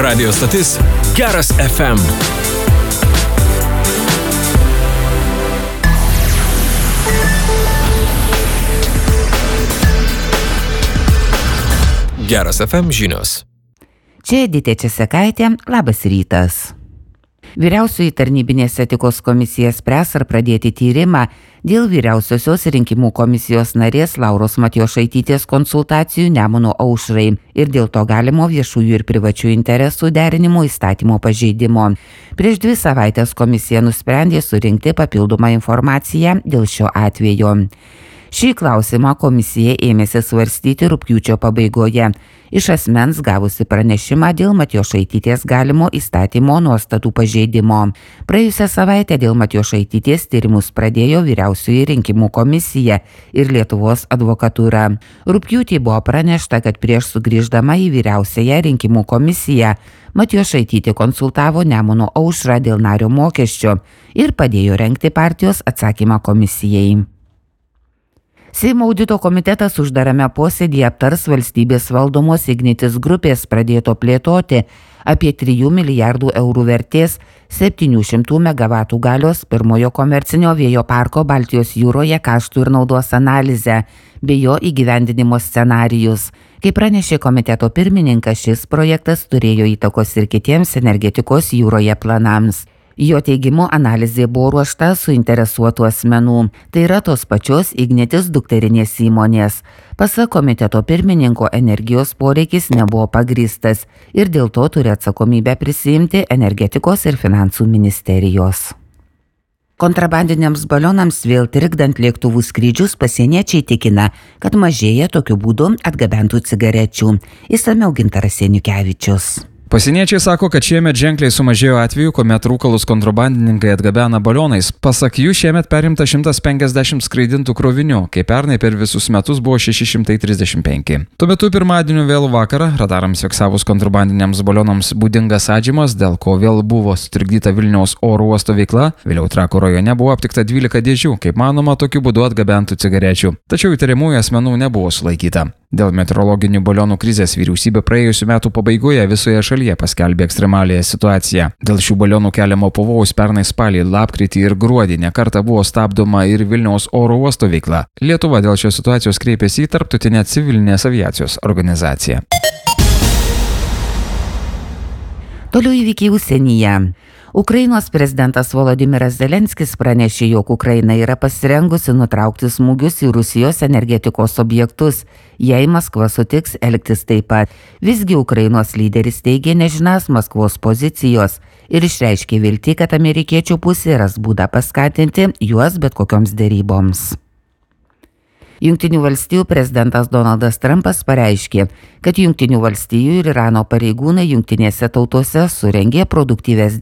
Radio stotis Geras FM. Geras FM žinios. Čia Editė Česekaitė, labas rytas. Vyriausioji tarnybinės etikos komisija spręs ar pradėti tyrimą dėl vyriausiosios rinkimų komisijos narės Lauros Matjošaitytės konsultacijų Nemuno aušrai ir dėl to galimo viešųjų ir privačių interesų derinimo įstatymo pažeidimo. Prieš 2 savaitės komisija nusprendė surinkti papildomą informaciją dėl šio atvejo. Šį klausimą komisija ėmėsi svarstyti rugpjūčio pabaigoje, iš asmens gavusi pranešimą dėl Matjošaitytės galimo įstatymo nuostatų pažeidimo. Praėjusią savaitę dėl Matjošaitytės tyrimus pradėjo Vyriausioji rinkimų komisija ir Lietuvos advokatūra. Rugpjūtį buvo pranešta, kad prieš sugrįždama į Vyriausiąją rinkimų komisiją Matjošaitytė konsultavo Nemuno aušrą dėl nario mokesčio ir padėjo rengti partijos atsakymą komisijai. Seimo audito komitetas uždarame posėdyje aptars valstybės valdomos Ignitis grupės pradėto plėtoti apie 3 milijardų eurų vertės 700 MW galios pirmojo komercinio vėjo parko Baltijos jūroje kaštų ir naudos analizę bei jo įgyvendinimo scenarijus. Kaip pranešė komiteto pirmininkas, šis projektas turėjo įtakos ir kitiems energetikos jūroje planams. Jo teigimu, analizė buvo ruošta suinteresuotų asmenų, tai yra tos pačios Ignitis dukterinės įmonės. Pasak komiteto pirmininko, energijos poreikis nebuvo pagrįstas ir dėl to turi atsakomybę prisiimti energetikos ir finansų ministerijos. Kontrabandiniams balionams vėl trikdant lėktuvų skrydžius pasieniečiai tikina, kad mažėja tokiu būdu atgabentų cigarečių. Išsamiau Gintaras Seniukevičius. Pasieniečiai sako, kad šiemet ženkliai sumažėjo atvejų, kuomet rūkalus kontrabandininkai atgabena balionais. Pasak jų, šiemet perimta 150 skraidintų krovinių, kai pernai per visus metus buvo 635. Tuo metu pirmadienio vėlų vakarą radarams fiksavus kontrabandiniams balionams būdingas atžymas, dėl ko vėl buvo sutrikdyta Vilniaus oro uosto veikla, vėliau Trakų rajone buvo aptikta 12 dėžių, kaip manoma, tokiu būdu atgabentų cigarečių. Tačiau įtariamųjų asmenų nebuvo sulaikyta. Dėl meteorologinių balionų krizės vyriausybė praėjusių metų pabaigoje visoje šalyje paskelbė ekstremaliąją situaciją. Dėl šių balionų keliamo pavojaus pernai spalį, lapkritį ir gruodį nekartą buvo stabdoma ir Vilniaus oro uosto veikla. Lietuva dėl šios situacijos kreipėsi į Tarptautinę civilinės aviacijos organizaciją. Toliau įvykiai užsienyje. Ukrainos prezidentas Volodymyras Zelenskis pranešė, jog Ukraina yra pasirengusi nutraukti smūgius į Rusijos energetikos objektus, jei Maskva sutiks elgtis taip pat. Visgi Ukrainos lyderis teigė nežinąs Maskvos pozicijos ir išreiškė viltį, kad amerikiečių pusė ras būdą paskatinti juos bet kokioms deryboms. Jungtinių valstijų prezidentas Donaldas Trumpas pareiškė, kad Jungtinių valstijų ir Irano pareigūnai Jungtinėse tautose surengė produktyvias